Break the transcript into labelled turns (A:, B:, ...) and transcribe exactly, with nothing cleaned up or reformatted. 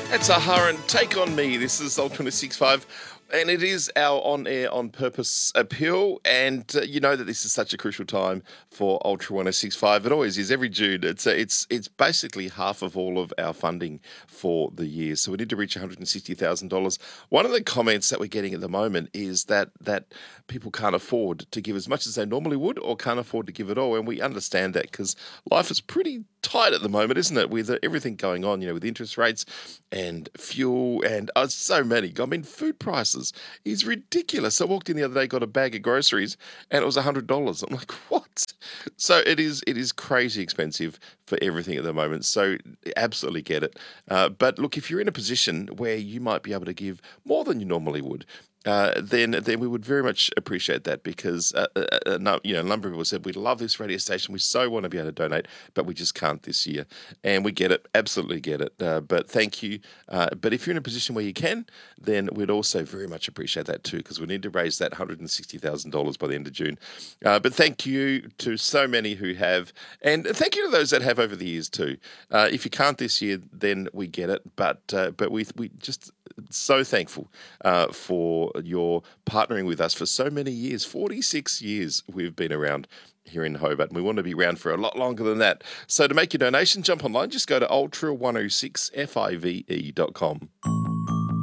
A: That's Aha and Take On Me. This is Ultra twenty-six point five. And it is our on-air, on-purpose appeal. And uh, you know that this is such a crucial time for Ultra one oh six point five. It always is. Every June, it's uh, it's it's basically half of all of our funding for the year. So we need to reach one hundred sixty thousand dollars. One of the comments that we're getting at the moment is that that people can't afford to give as much as they normally would, or can't afford to give it all. And we understand that because life is pretty tight at the moment, isn't it? With everything going on, you know, with interest rates and fuel and uh, so many. I mean, food prices is ridiculous. I walked in the other day, got a bag of groceries, and it was one hundred dollars. I'm like, what? So it is it is crazy expensive for everything at the moment. So absolutely get it. Uh, but look, if you're in a position where you might be able to give more than you normally would, Uh, then then we would very much appreciate that, because uh, uh, uh, no, you know, a number of people said we love this radio station, we so want to be able to donate, but we just can't this year, and we get it, absolutely get it. Uh, but thank you. Uh, but if you're in a position where you can, then we'd also very much appreciate that too, because we need to raise that one hundred sixty thousand dollars by the end of June. Uh, but thank you to so many who have, and thank you to those that have over the years too. Uh, if you can't this year, then we get it. But uh, but we we just so thankful uh, for your partnering with us for so many years. forty-six years we've been around here in Hobart, and we want to be around for a lot longer than that. So to make your donation, jump online, just go to ultra one oh six five dot com.